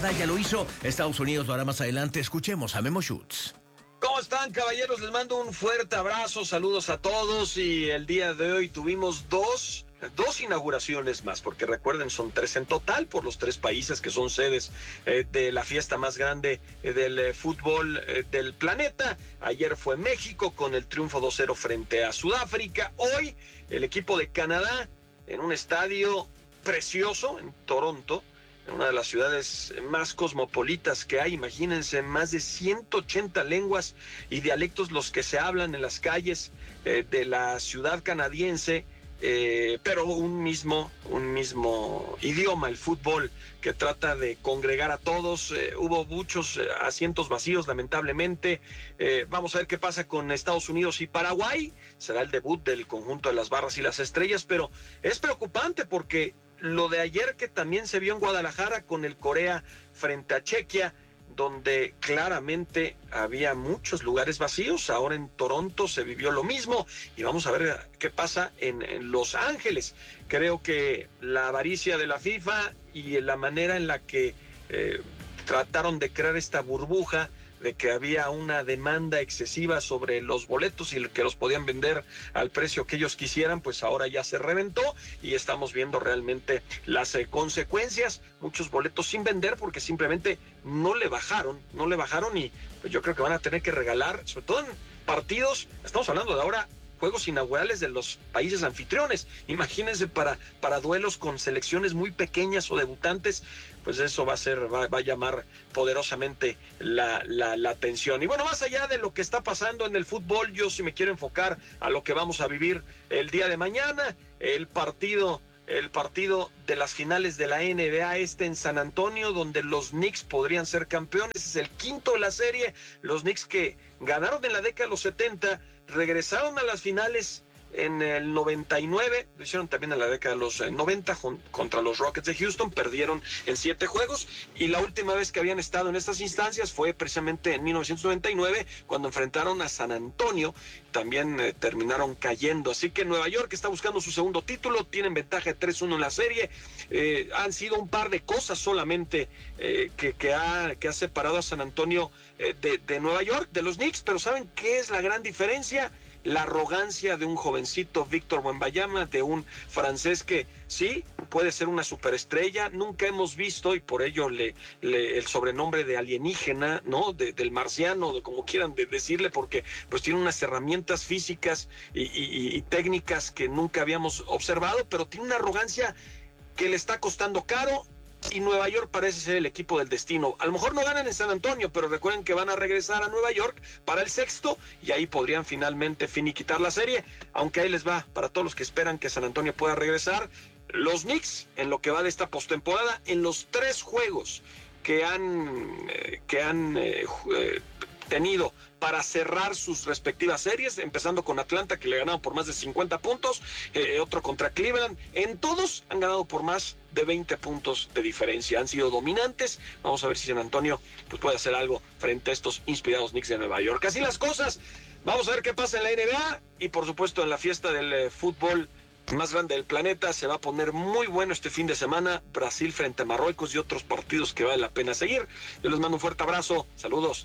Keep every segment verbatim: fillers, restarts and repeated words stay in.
Canadá ya lo hizo, Estados Unidos lo hará más adelante. Escuchemos a Memo Schutz. ¿Cómo están, caballeros? Les mando un fuerte abrazo, saludos a todos, y el día de hoy tuvimos dos... Dos inauguraciones más, porque recuerden, son tres en total por los tres países que son sedes eh, de la fiesta más grande eh, del eh, fútbol eh, del planeta. Ayer fue México con el triunfo dos cero frente a Sudáfrica. Hoy el equipo de Canadá en un estadio precioso en Toronto, en una de las ciudades más cosmopolitas que hay. Imagínense, más de ciento ochenta lenguas y dialectos los que se hablan en las calles eh, de la ciudad canadiense. Eh, pero un mismo, un mismo idioma, el fútbol, que trata de congregar a todos. Eh, hubo muchos eh, asientos vacíos, lamentablemente. Eh, vamos a ver qué pasa con Estados Unidos y Paraguay. Será el debut del conjunto de las barras y las estrellas, pero es preocupante porque lo de ayer, que también se vio en Guadalajara con el Corea frente a Chequia, donde claramente había muchos lugares vacíos. Ahora en Toronto se vivió lo mismo, y vamos a ver qué pasa en, en Los Ángeles. Creo que la avaricia de la FIFA y la manera en la que eh, trataron de crear esta burbuja de que había una demanda excesiva sobre los boletos y que los podían vender al precio que ellos quisieran, pues ahora ya se reventó y estamos viendo realmente las eh, consecuencias. Muchos boletos sin vender porque simplemente no le bajaron, no le bajaron y pues yo creo que van a tener que regalar, sobre todo en partidos, estamos hablando de ahora, juegos inaugurales de los países anfitriones. Imagínense para, para duelos con selecciones muy pequeñas o debutantes, pues eso va a ser, va, va a llamar poderosamente la, la, la atención. Y bueno, más allá de lo que está pasando en el fútbol, yo sí me quiero enfocar a lo que vamos a vivir el día de mañana, el partido el partido de las finales de la N B A este en San Antonio, donde los Knicks podrían ser campeones. Es el quinto de la serie. Los Knicks, que ganaron en la década de los setenta, regresaron a las finales en el noventa y nueve, lo hicieron también en la década de los noventa contra los Rockets de Houston, perdieron en siete juegos, y la última vez que habían estado en estas instancias fue precisamente en mil novecientos noventa y nueve, cuando enfrentaron a San Antonio, también eh, terminaron cayendo. Así que Nueva York está buscando su segundo título, tienen ventaja de tres uno en la serie. Eh, han sido un par de cosas solamente eh, que, que, ha, que ha separado a San Antonio eh, de, de Nueva York, de los Knicks, pero ¿saben qué es la gran diferencia? La arrogancia de un jovencito Víctor Wembanyama, de un francés que sí puede ser una superestrella. Nunca hemos visto, y por ello le, le el sobrenombre de alienígena, ¿no? De, del marciano, de como quieran de decirle, porque pues tiene unas herramientas físicas y, y, y técnicas que nunca habíamos observado, pero tiene una arrogancia que le está costando caro. Y Nueva York parece ser el equipo del destino. A lo mejor no ganan en San Antonio, pero recuerden que van a regresar a Nueva York para el sexto, y ahí podrían finalmente finiquitar la serie, aunque ahí les va, para todos los que esperan que San Antonio pueda regresar. Los Knicks, en lo que va de esta postemporada, en los tres juegos que han, eh, que han eh, eh, tenido para cerrar sus respectivas series, empezando con Atlanta, que le ganaron por más de cincuenta puntos, eh, otro contra Cleveland, en todos han ganado por más de veinte puntos de diferencia, han sido dominantes. Vamos a ver si San Antonio pues, puede hacer algo frente a estos inspirados Knicks de Nueva York. Así las cosas, vamos a ver qué pasa en la N B A, y por supuesto en la fiesta del eh, fútbol más grande del planeta. Se va a poner muy bueno este fin de semana, Brasil frente a Marruecos y otros partidos que vale la pena seguir. Yo les mando un fuerte abrazo, saludos.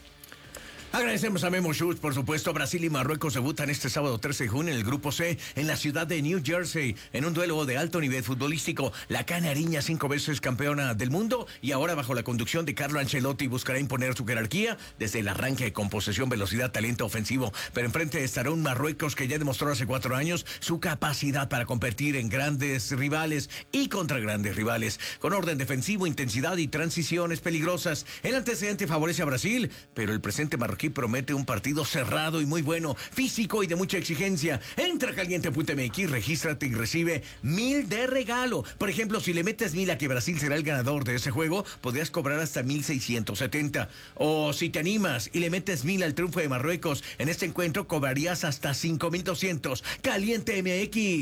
Agradecemos a Memo Schutz, por supuesto. Brasil y Marruecos debutan este sábado trece de junio en el Grupo C en la ciudad de New Jersey, en un duelo de alto nivel futbolístico. La canariña, cinco veces campeona del mundo y ahora bajo la conducción de Carlo Ancelotti, buscará imponer su jerarquía desde el arranque con posesión, velocidad, talento ofensivo. Pero enfrente estará un Marruecos que ya demostró hace cuatro años su capacidad para competir en grandes rivales y contra grandes rivales. Con orden defensivo, intensidad y transiciones peligrosas. El antecedente favorece a Brasil, pero el presente marroquí promete un partido cerrado y muy bueno, físico y de mucha exigencia. Entra a caliente punto m x, regístrate y recibe mil de regalo. Por ejemplo, si le metes mil a que Brasil será el ganador de ese juego, podrías cobrar hasta mil seiscientos setenta. O si te animas y le metes mil al triunfo de Marruecos en este encuentro, cobrarías hasta cinco mil doscientos. Caliente M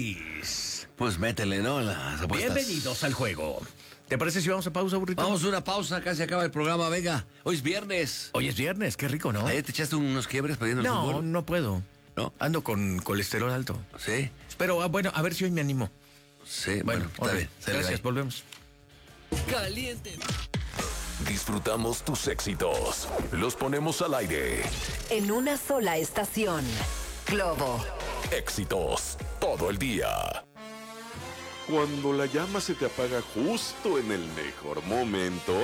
X. Pues métele, ¿no? Las apuestas. Bienvenidos al juego. ¿Te parece si vamos a pausa, burrito? Vamos a una pausa, casi acaba el programa, venga. Hoy es viernes. Hoy es viernes, qué rico, ¿no? ¿Ayer te echaste unos quiebres perdiendo el No, fútbol? no puedo. ¿No? Ando con colesterol alto. ¿Sí? Pero, ah, bueno, a ver si hoy me animo. Sí, Bueno, bueno, está ok. bien. Sale, Gracias, bye. volvemos. Caliente. Disfrutamos tus éxitos. Los ponemos al aire. En una sola estación. Globo. Éxitos todo el día. Cuando la llama se te apaga justo en el mejor momento,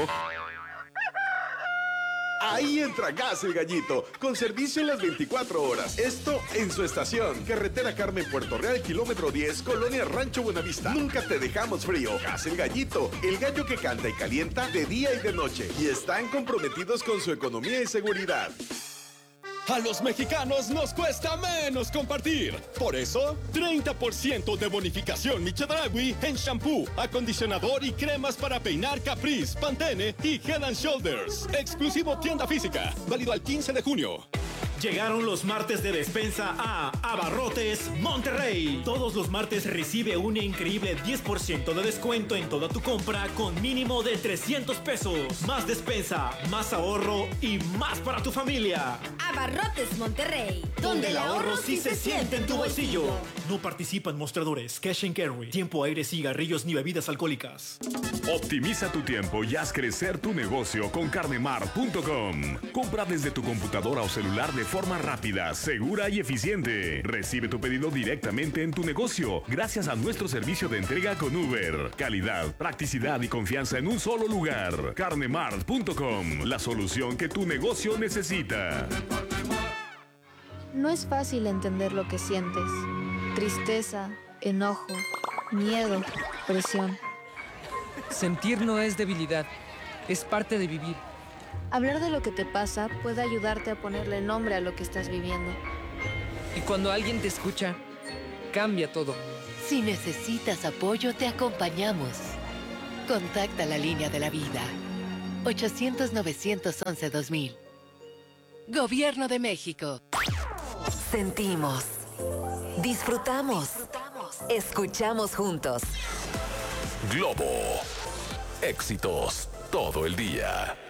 ahí entra Gas El Gallito, con servicio las veinticuatro horas. Esto en su estación. Carretera Carmen, Puerto Real, kilómetro diez, Colonia Rancho Buenavista. Nunca te dejamos frío. Gas El Gallito, el gallo que canta y calienta de día y de noche. Y están comprometidos con su economía y seguridad. A los mexicanos nos cuesta menos compartir. Por eso, treinta por ciento de bonificación Michedragui en shampoo, acondicionador y cremas para peinar Caprice, Pantene y Head and Shoulders. Exclusivo tienda física. Válido al quince de junio. Llegaron los martes de despensa a Abarrotes Monterrey. Todos los martes recibe un increíble diez por ciento de descuento en toda tu compra con mínimo de trescientos pesos. Más despensa, más ahorro y más para tu familia. Abarrotes Monterrey, donde el ahorro sí se siente en tu bolsillo. No participan mostradores, cash and carry, tiempo, aire, cigarrillos ni bebidas alcohólicas. Optimiza tu tiempo y haz crecer tu negocio con carnemart punto com. Compra desde tu computadora o celular de forma rápida, segura y eficiente. Recibe tu pedido directamente en tu negocio gracias a nuestro servicio de entrega con Uber. Calidad, practicidad y confianza en un solo lugar. carnemart punto com, la solución que tu negocio necesita. No es fácil entender lo que sientes. Tristeza, enojo, miedo, presión. Sentir no es debilidad, es parte de vivir. Hablar de lo que te pasa puede ayudarte a ponerle nombre a lo que estás viviendo. Y cuando alguien te escucha, cambia todo. Si necesitas apoyo, te acompañamos. Contacta la línea de la vida. ochocientos, novecientos once, dos mil. Gobierno de México. Sentimos. Disfrutamos. Escuchamos juntos. Globo. Éxitos todo el día.